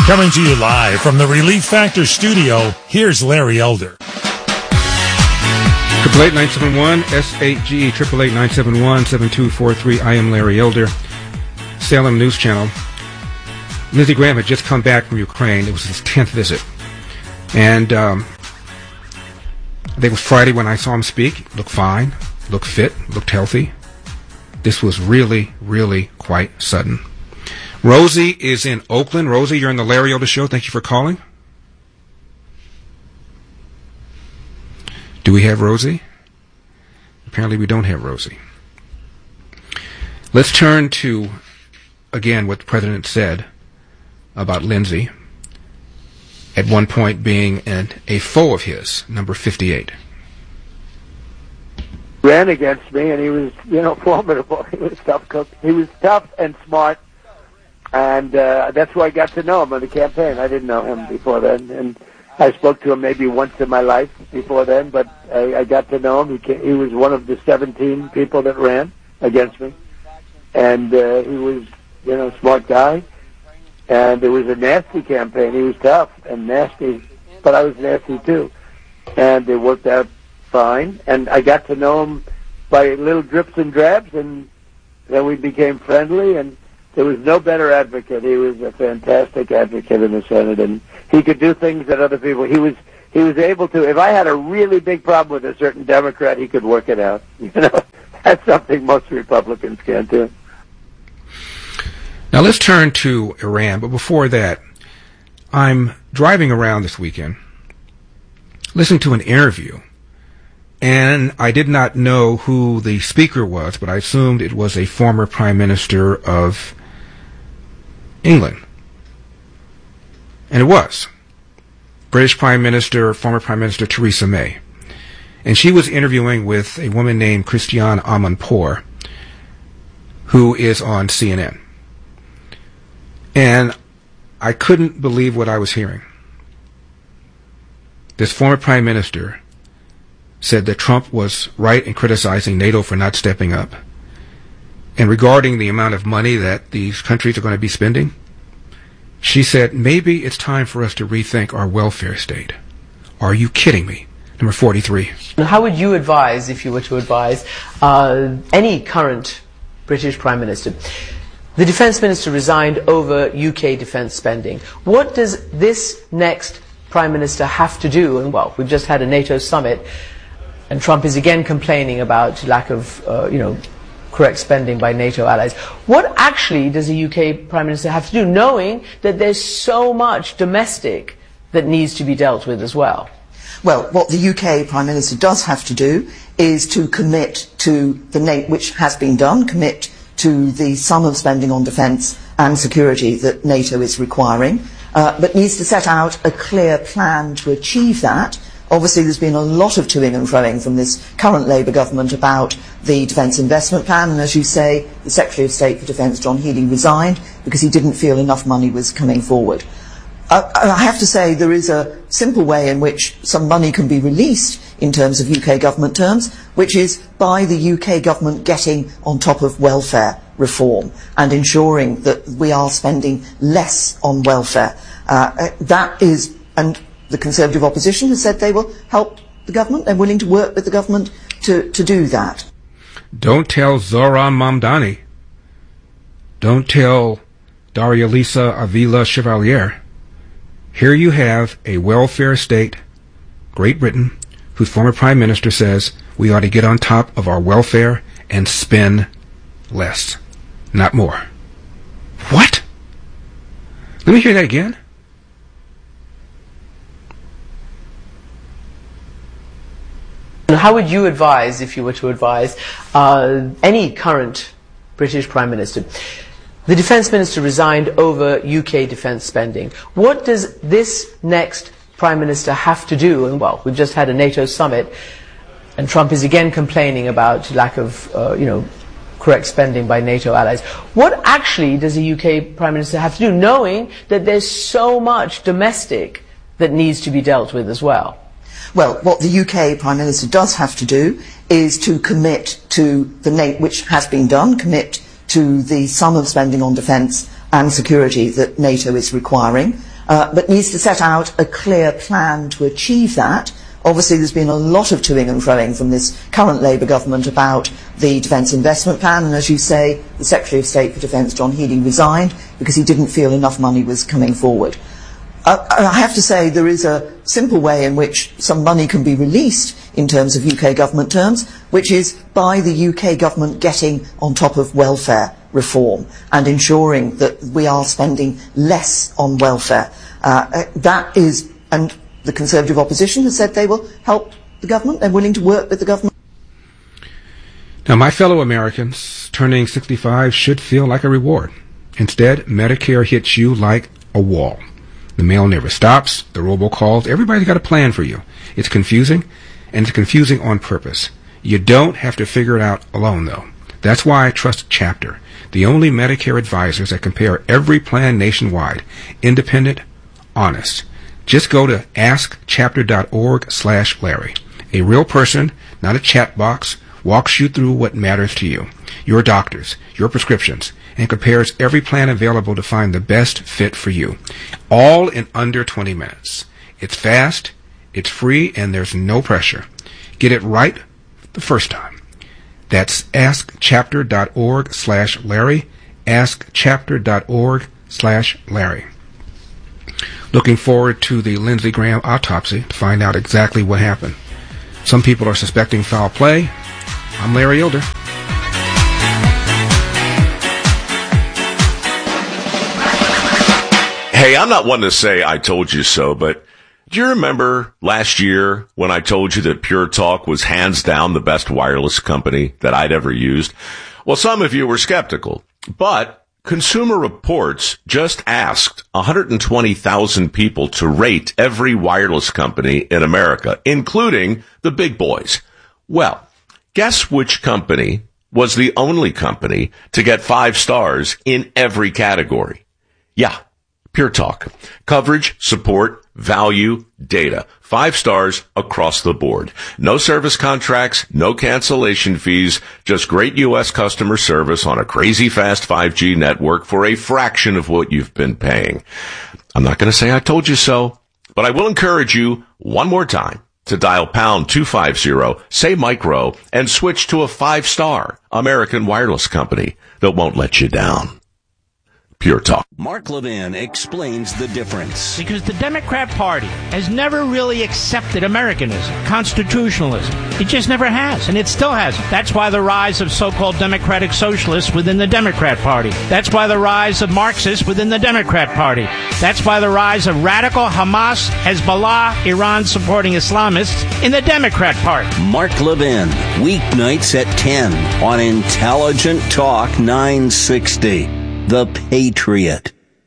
Coming to you live from the Relief Factor studio, here's Larry Elder. 888-971 SAGE 888-971-7243. I am Larry Elder. Salem News Channel. Lindsey Graham had just come back from Ukraine. It was his 10th visit. And I think it was Friday when I saw him speak. Looked fine, looked fit, looked healthy. This was really, really quite sudden. Rosie is in Oakland. Rosie, you're on the Larry Elder Show. Thank you for calling. Do we have Rosie? Apparently we don't have Rosie. Let's turn to, again, what the President said about Lindsey, at one point being a foe of his, number 58. Ran against me, and he was, formidable. He was tough. He was tough and smart. And that's where I got to know him on the campaign. I didn't know him before then, and I spoke to him maybe once in my life before then, but I got to know him. He was one of the 17 people that ran against me, and he was, a smart guy, and it was a nasty campaign. He was tough and nasty, but I was nasty too, and it worked out fine, and I got to know him by little drips and drabs, and then we became friendly, and there was no better advocate. He was a fantastic advocate in the Senate, and he could do things that other people. He was able to. If I had a really big problem with a certain Democrat, he could work it out. That's something most Republicans can't do. Now let's turn to Iran. But before that, I'm driving around this weekend, listening to an interview, and I did not know who the speaker was, but I assumed it was a former Prime Minister of England. And it was. British Prime Minister, former Prime Minister Theresa May. And she was interviewing with a woman named Christiane Amanpour, who is on CNN. And I couldn't believe what I was hearing. This former Prime Minister said that Trump was right in criticizing NATO for not stepping up. And regarding the amount of money that these countries are going to be spending, she said, maybe it's time for us to rethink our welfare state. Are you kidding me? Number 43. How would you advise, if you were to advise, any current British Prime Minister? The Defence Minister resigned over UK defence spending. What does this next Prime Minister have to do? And, well, we've just had a NATO summit, and Trump is again complaining about lack of, correct spending by NATO allies. What actually does a UK Prime Minister have to do, knowing that there's so much domestic that needs to be dealt with as well? Well, what the UK Prime Minister does have to do is to commit to which has been done, commit to the sum of spending on defence and security that NATO is requiring, but needs to set out a clear plan to achieve that. Obviously, there's been a lot of toing and froing from this current Labour government about the Defence Investment Plan, and as you say, the Secretary of State for Defence, John Healey, resigned because he didn't feel enough money was coming forward. I have to say there is a simple way in which some money can be released in terms of UK government terms, which is by the UK government getting on top of welfare reform and ensuring that we are spending less on welfare. That is, and the Conservative opposition has said they will help the government. They're willing to work with the government to do that. Don't tell Zohran Mamdani. Don't tell Daria Lisa Avila Chevalier. Here you have a welfare state, Great Britain, whose former Prime Minister says we ought to get on top of our welfare and spend less, not more. What? Let me hear that again. How would you advise, if you were to advise, any current British Prime Minister? The Defence Minister resigned over UK defence spending. What does this next Prime Minister have to do? And, well, we've just had a NATO summit, and Trump is again complaining about lack of, correct spending by NATO allies. What actually does a UK Prime Minister have to do, knowing that there's so much domestic that needs to be dealt with as well? Well, what the UK Prime Minister does have to do is to commit to which has been done, commit to the sum of spending on defence and security that NATO is requiring, but needs to set out a clear plan to achieve that. Obviously, there's been a lot of toing and froing from this current Labour government about the Defence Investment Plan, and as you say, the Secretary of State for Defence, John Healey, resigned because he didn't feel enough money was coming forward. I have to say there is a simple way in which some money can be released in terms of UK government terms, which is by the UK government getting on top of welfare reform and ensuring that we are spending less on welfare. That is, and the Conservative opposition has said they will help the government. They're willing to work with the government. Now, my fellow Americans, turning 65 should feel like a reward. Instead, Medicare hits you like a wall. The mail never stops, the robocalls, everybody's got a plan for you. It's confusing, and it's confusing on purpose. You don't have to figure it out alone, though. That's why I trust Chapter, the only Medicare advisors that compare every plan nationwide, independent, honest. Just go to askchapter.org/Larry. A real person, not a chat box, walks you through what matters to you, your doctors, your prescriptions, and compares every plan available to find the best fit for you, all in under 20 minutes. It's fast, it's free, and there's no pressure. Get it right the first time. That's askchapter.org/Larry, askchapter.org/Larry. Looking forward to the Lindsey Graham autopsy to find out exactly what happened. Some people are suspecting foul play. I'm Larry Elder. Hey, I'm not one to say I told you so, but do you remember last year when I told you that Pure Talk was hands down the best wireless company that I'd ever used? Well, some of you were skeptical, but Consumer Reports just asked 120,000 people to rate every wireless company in America, including the big boys. Well, guess which company was the only company to get 5 stars in every category? Yeah, Pure Talk. Coverage, support, value, data. 5 stars across the board. No service contracts, no cancellation fees, just great U.S. customer service on a crazy fast 5G network for a fraction of what you've been paying. I'm not going to say I told you so, but I will encourage you one more time to dial pound 250, say micro, and switch to a 5-star American wireless company that won't let you down. Pure Talk. Mark Levin explains the difference. Because the Democrat Party has never really accepted Americanism, constitutionalism. It just never has, and it still hasn't. That's why the rise of so-called democratic socialists within the Democrat Party. That's why the rise of Marxists within the Democrat Party. That's why the rise of radical Hamas, Hezbollah, Iran-supporting Islamists in the Democrat Party. Mark Levin, weeknights at 10 on Intelligent Talk 960. The Patriot.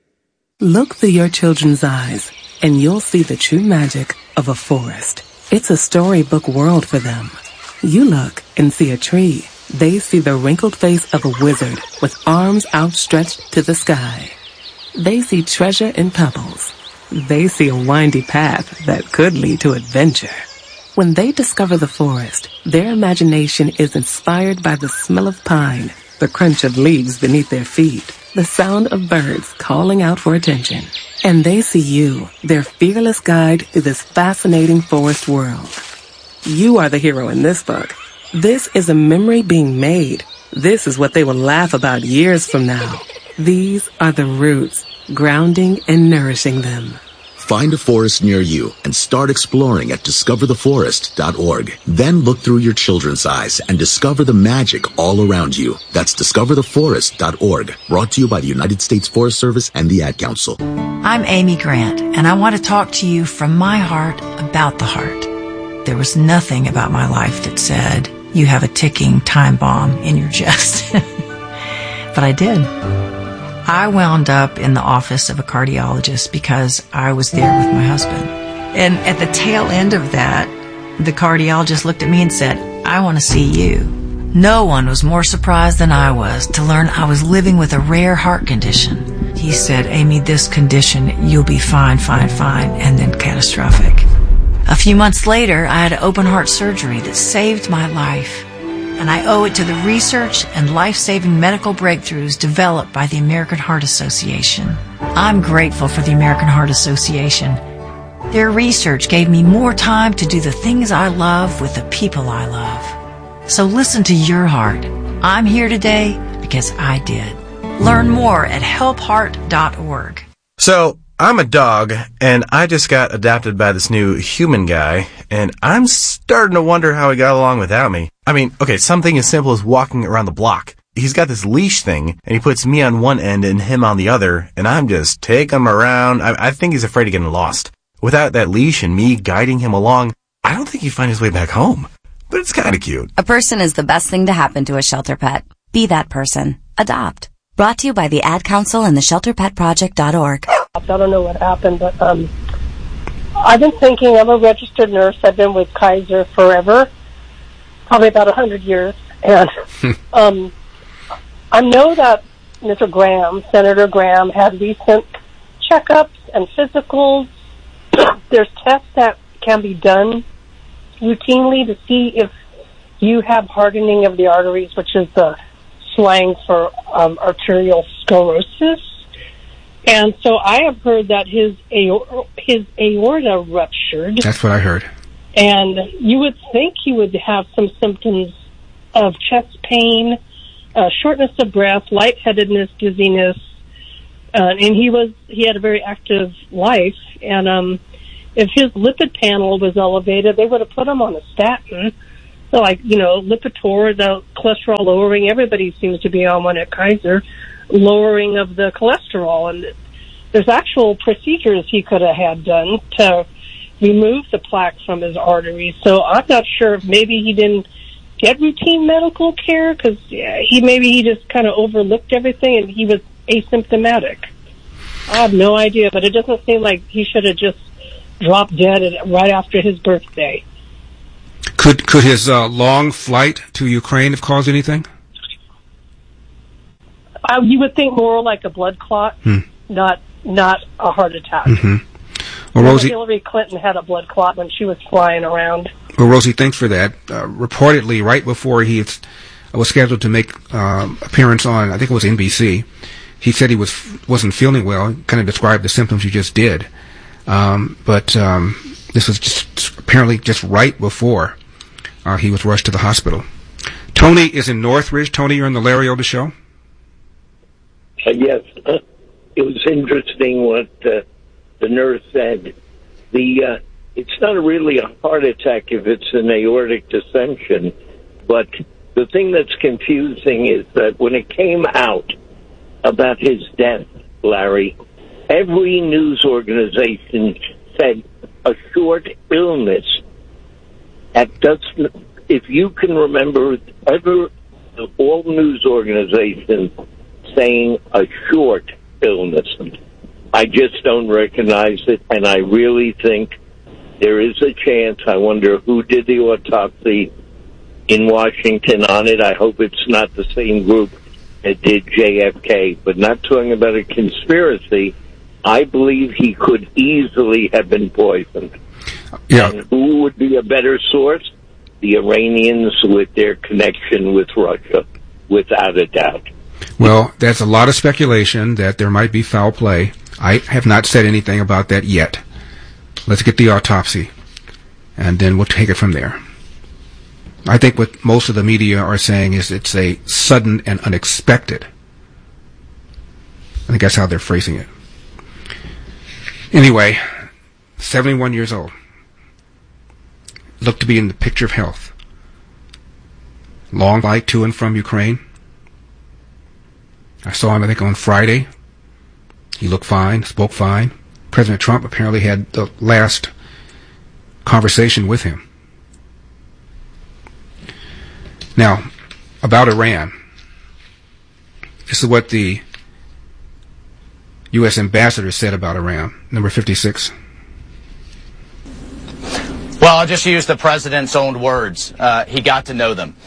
Look through your children's eyes, and you'll see the true magic of a forest. It's a storybook world for them. You look and see a tree. They see the wrinkled face of a wizard with arms outstretched to the sky. They see treasure in pebbles. They see a windy path that could lead to adventure. When they discover the forest, their imagination is inspired by the smell of pine, the crunch of leaves beneath their feet, the sound of birds calling out for attention. And they see you, their fearless guide through this fascinating forest world. You are the hero in this book. This is a memory being made. This is what they will laugh about years from now. These are the roots, grounding and nourishing them. Find a forest near you and start exploring at discovertheforest.org. Then look through your children's eyes and discover the magic all around you. That's discovertheforest.org. Brought to you by the United States Forest Service and the Ad Council. I'm Amy Grant, and I want to talk to you from my heart about the heart. There was nothing about my life that said, you have a ticking time bomb in your chest. But I did. I wound up in the office of a cardiologist because I was there with my husband. And at the tail end of that, the cardiologist looked at me and said, I want to see you. No one was more surprised than I was to learn I was living with a rare heart condition. He said, Amy, this condition, you'll be fine, and then catastrophic. A few months later, I had open heart surgery that saved my life. and I owe it to the research and life-saving medical breakthroughs developed by the American Heart Association. I'm grateful for the American Heart Association. Their research gave me more time to do the things I love with the people I love. So listen to your heart. I'm here today because I did. Learn more at helpheart.org. So, I'm a dog, and I just got adopted by this new human guy, and I'm starting to wonder how he got along without me. I mean, okay, something as simple as walking around the block. He's got this leash thing, and he puts me on one end and him on the other, and I'm just taking him around. I think he's afraid of getting lost. Without that leash and me guiding him along, I don't think he'd find his way back home. But it's kind of cute. A person is the best thing to happen to a shelter pet. Be that person. Adopt. Brought to you by the Ad Council and the ShelterPetProject.org. I don't know what happened, but I've been thinking. I'm a registered nurse. I've been with Kaiser forever, probably about 100 years. And I know that Mr. Graham, Senator Graham, had recent checkups and physicals. There's tests that can be done routinely to see if you have hardening of the arteries, which is the slang for arterial sclerosis. And so I have heard that his aorta ruptured. That's what I heard. And you would think he would have some symptoms of chest pain, shortness of breath, lightheadedness, dizziness, and he had a very active life. And if his lipid panel was elevated, they would have put him on a statin. So, like, Lipitor, the cholesterol lowering, everybody seems to be on one at Kaiser, lowering of the cholesterol. And there's actual procedures he could have had done to remove the plaque from his arteries. So I'm not sure if maybe he didn't get routine medical care because he just kind of overlooked everything and he was asymptomatic. I have no idea, but it doesn't seem like he should have just dropped dead right after his birthday. Could his long flight to Ukraine have caused anything? You would think more like a blood clot, not a heart attack. Mm-hmm. Well, Rosie, Hillary Clinton had a blood clot when she was flying around. Well, Rosie, thanks for that. Reportedly, right before he was scheduled to make appearance on, I think it was NBC, he said he wasn't feeling well. Kind of described the symptoms you just did, but this was apparently just right before he was rushed to the hospital. Tony is in Northridge. Tony, you're on the Larry Elder Show. Yes, it was interesting what the nurse said. It's not really a heart attack if it's an aortic dissection, but the thing that's confusing is that when it came out about his death, Larry, every news organization said a short illness. That doesn't, if you can remember ever all news organizations saying a short illness, I just don't recognize it, and I really think there is a chance. I wonder who did the autopsy in Washington on it. I hope it's not the same group that did JFK, but not talking about a conspiracy. I believe he could easily have been poisoned. Yeah. And who would be a better source? The Iranians with their connection with Russia, without a doubt. Well, there's a lot of speculation that there might be foul play. I have not said anything about that yet. Let's get the autopsy, and then we'll take it from there. I think what most of the media are saying is it's a sudden and unexpected. I think that's how they're phrasing it. Anyway, 71 years old. Looked to be in the picture of health. Long flight to and from Ukraine. I saw him, I think, on Friday. He looked fine, spoke fine. President Trump apparently had the last conversation with him. Now, about Iran. This is what the U.S. ambassador said about Iran. Number 56. Well, I'll just use the president's own words. He got to know them.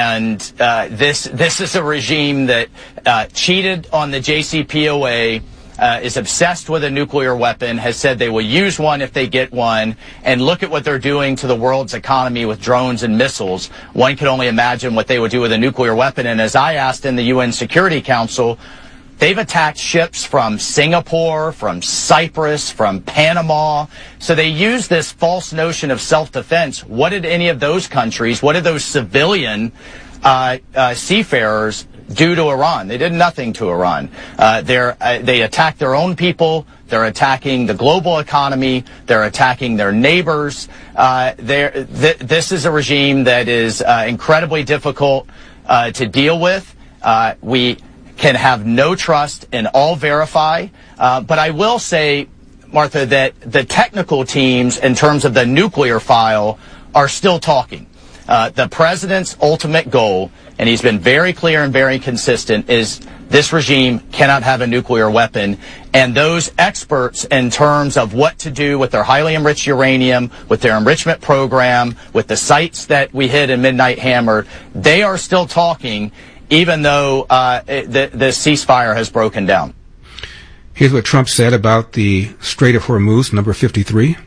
This is a regime that cheated on the JCPOA, is obsessed with a nuclear weapon, has said they will use one if they get one, and look at what they're doing to the world's economy with drones and missiles. One can only imagine what they would do with a nuclear weapon. And as I asked in the UN Security Council, they've attacked ships from Singapore, from Cyprus, from Panama. So they use this false notion of self-defense. What did any of those countries, what did those civilian seafarers do to Iran? They did nothing to Iran. They attacked their own people. They're attacking the global economy. They're attacking their neighbors. This is a regime that is incredibly difficult to deal with. We can have no trust in all verify. But I will say, Martha, that the technical teams in terms of the nuclear file are still talking. The president's ultimate goal, and he's been very clear and very consistent, is this regime cannot have a nuclear weapon. And those experts in terms of what to do with their highly enriched uranium, with their enrichment program, with the sites that we hit in Midnight Hammer, they are still talking, even though the ceasefire has broken down. Here's what Trump said about the Strait of Hormuz, number 53.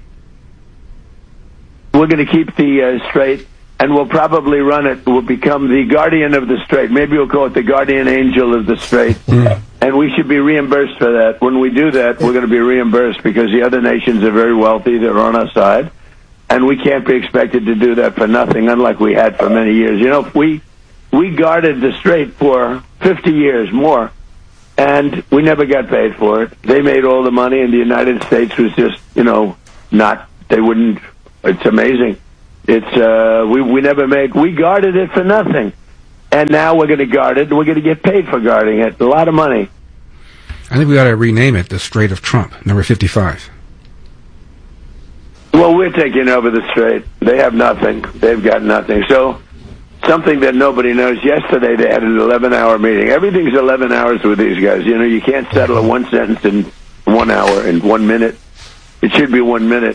We're going to keep the strait, and we'll probably run it. We'll become the guardian of the strait. Maybe we'll call it the guardian angel of the strait. And we should be reimbursed for that. When we do that, we're going to be reimbursed because the other nations are very wealthy. They're on our side. And we can't be expected to do that for nothing, unlike we had for many years. You know, we guarded the strait for 50 years more, and we never got paid for it. They made all the money, and the United States was just, they wouldn't. It's amazing. We never we guarded it for nothing. And now we're going to guard it, and we're going to get paid for guarding it. A lot of money. I think we ought to rename it the Strait of Trump, number 55. Well, we're taking over the strait. They have nothing. They've got nothing. So, something that nobody knows, yesterday they had an 11-hour meeting. Everything's 11 hours with these guys. You know, you can't settle a one sentence in 1 hour, in 1 minute. It should be 1 minute.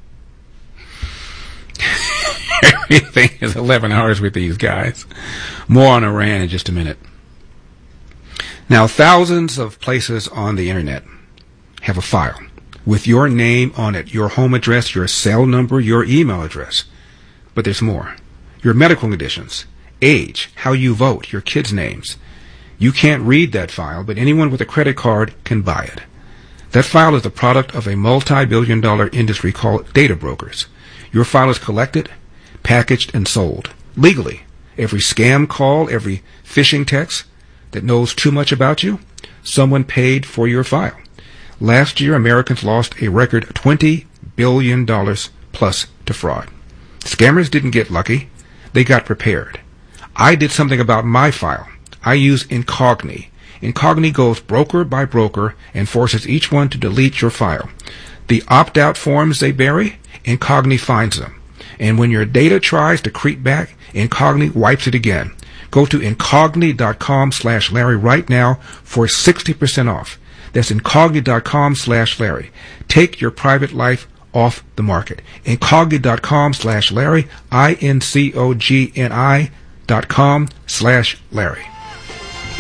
Everything is 11 hours with these guys. More on Iran in just a minute. Now, thousands of places on the internet have a file with your name on it, your home address, your cell number, your email address. But there's more. Your medical conditions, age, how you vote, your kids' names. You can't read that file, but anyone with a credit card can buy it. That file is the product of a multi-billion-dollar industry called data brokers. Your file is collected, packaged, and sold legally. Every scam call, every phishing text that knows too much about you, someone paid for your file. Last year, Americans lost a record $20 billion plus to fraud. Scammers didn't get lucky. They got prepared. I did something about my file. I use Incogni. Incogni goes broker by broker and forces each one to delete your file. The opt-out forms they bury, Incogni finds them. And when your data tries to creep back, Incogni wipes it again. Go to Incogni.com/Larry right now for 60% off. That's Incogni.com/Larry. Take your private life off the market. Incogni.com/Larry, INCOGNI.com/Larry.